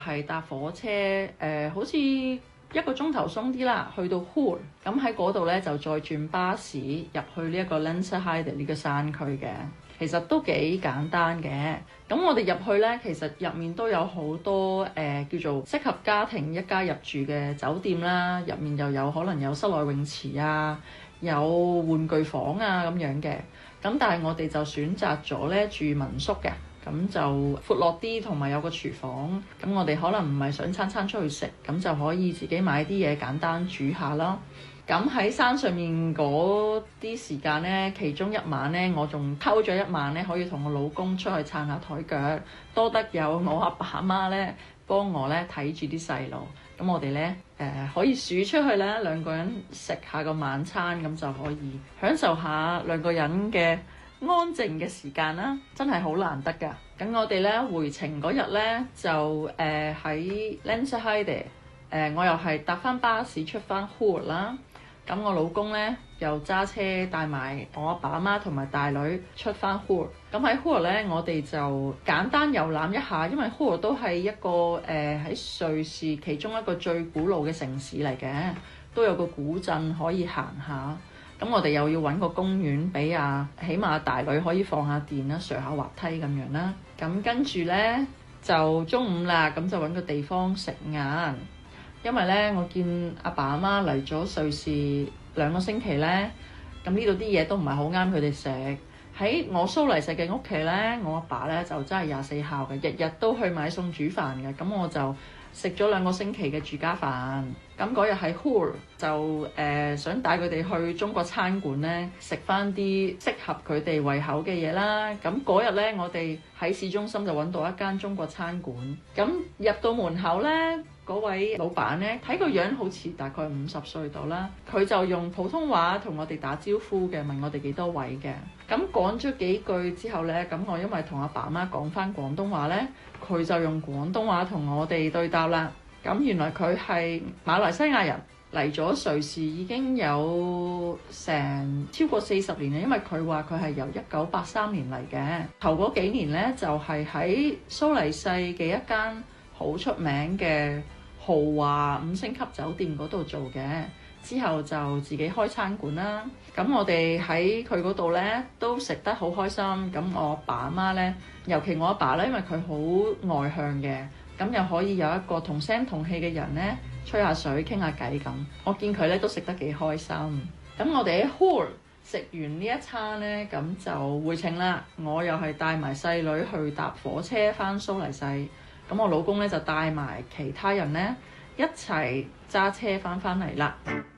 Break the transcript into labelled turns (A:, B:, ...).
A: 係搭火車好似1個鐘頭鬆啲啦，去到 Hur， 咁喺嗰度咧就再轉巴士入去呢一個 Länserheide 呢個山區嘅。其實都幾簡單嘅。咁我哋入去咧，其實入面都有好多叫做適合家庭一家入住嘅酒店啦。入面又有可能有室內泳池啊，有玩具房啊咁樣嘅。咁但係我哋就選擇咗咧住民宿嘅。咁就闊落啲，同埋有個廚房。咁我哋可能唔係想餐餐出去食，咁就可以自己買啲嘢簡單煮下啦。咁喺山上面嗰啲時間呢，其中一晚呢，我仲偷咗一晚呢，可以同我老公出去撐下台腳，多得有我阿爸阿媽呢幫我呢睇住啲細路。咁我哋呢，可以數出去呢，兩個人食下個晚餐，咁就可以享受下兩個人嘅安靜嘅時間啦，真係好難得㗎。咁我哋咧回程嗰日咧就喺 Länserheide， 我又係搭翻巴士出翻 Hur 啦。咁我老公咧又揸車帶埋我阿爸阿媽同埋大女出翻 Hur。咁喺 Hur 咧，我哋就簡單遊覽一下，因為 Hur 都係一個喺瑞士其中一個最古老嘅城市嚟嘅，都有個古鎮可以行下。咁我哋又要揾個公園俾起碼大女可以放下電啦，上下滑梯咁樣啦。咁跟住呢，就中午啦，咁就揾個地方食晏。因為呢，我見阿爸阿媽嚟咗瑞士2個星期呢，咁呢度啲嘢都唔係好啱佢哋食。喺我蘇黎世嘅屋企呢，我阿爸呢就真係24孝嘅，日日都去買餸煮飯嘅。咁我就食咗2個星期嘅住家飯。咁嗰日喺 Hur 就想帶佢哋去中國餐館呢，食翻啲適合佢哋胃口嘅嘢啦。咁嗰日呢，我哋喺市中心就揾到一間中國餐館。咁入到門口呢，嗰位老闆呢，睇個樣好似大概50歲到啦。佢就用普通話同我哋打招呼嘅，問我哋幾多位嘅。咁講咗幾句之後呢，咁我因為同阿爸阿媽講翻廣東話呢，佢就用廣東話同我哋對答啦。咁原來佢係馬來西亞人，嚟咗瑞士已經有成超過40年啦。因為佢話佢係由1983年嚟嘅，頭嗰幾年呢，就係喺蘇黎世嘅一間好出名嘅豪華5星級酒店嗰度做嘅，之後就自己開餐館啦。咁我哋喺佢嗰度呢都食得好開心。咁我阿爸阿媽呢，尤其我阿爸呢，因為佢好外向嘅，咁又可以有一個同聲同氣嘅人呢，吹下水傾下偈咁。我見佢呢都食得幾開心。咁我哋喺 Hur 食完呢一餐呢，咁就回程啦。我又係帶埋細女去搭火車返蘇黎世。咁我老公呢，就帶埋其他人呢，一齊揸車返嚟啦。